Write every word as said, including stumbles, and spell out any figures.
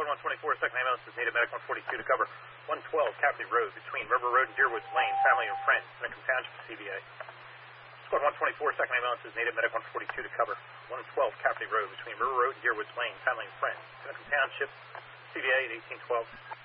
one twenty-four, second ambulance is Native Medic one forty-two to cover one twelve Capley Road between River Road and Deerwoods Lane, family and friends, Seneca Township, C V A. Squad one twenty-four, second ambulance is Native Medic one forty-two to cover one twelve Capley Road between River Road and Deerwoods Lane, family and friends, Seneca Township, C V A at eighteen twelve.